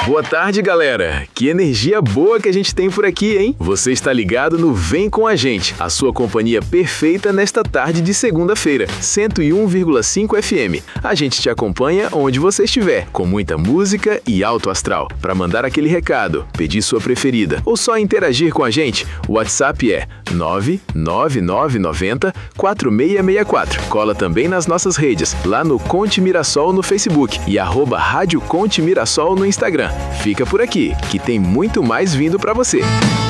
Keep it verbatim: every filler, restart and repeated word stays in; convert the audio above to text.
Boa tarde, galera! Que energia boa que a gente tem por aqui, hein? Você está ligado no Vem Com a Gente, a sua companhia perfeita nesta tarde de segunda-feira, cento e um vírgula cinco F M. A gente te acompanha onde você estiver, com muita música e alto astral. Para mandar aquele recado, pedir sua preferida ou só interagir com a gente, o WhatsApp é nove nove nove nove zero quatro seis seis quatro. Cola também nas nossas redes, lá no Conte Mirassol no Facebook e arroba Rádio Conte Mirassol no Instagram. Fica por aqui, que tem muito mais vindo pra você.